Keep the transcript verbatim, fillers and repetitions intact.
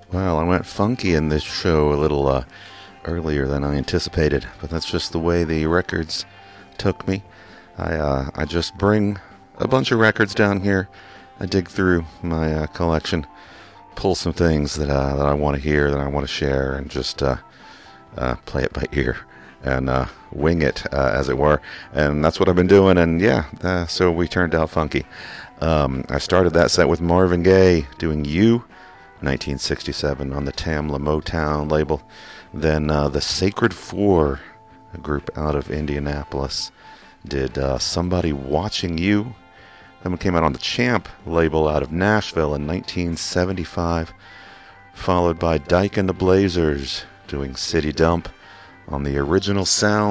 Well, I went funky in this show a little uh, earlier than I anticipated, but that's just the way the records took me. I uh, I just bring a bunch of records down here. I dig through my uh, collection, pull some things that uh, that I want to hear, that I want to share, and just uh, uh, play it by ear and uh, wing it, uh, as it were. And that's what I've been doing. And yeah, uh, so we turned out funky. Um, I started that set with Marvin Gaye doing "You," nineteen sixty-seven, on the Tamla Motown label. Then uh, the Sacred Four, a group out of Indianapolis, did uh, "Somebody Watching You." Then it came out on the Champ label out of Nashville in nineteen seventy-five, followed by Dyke and the Blazers doing "City Dump" on the Original Sound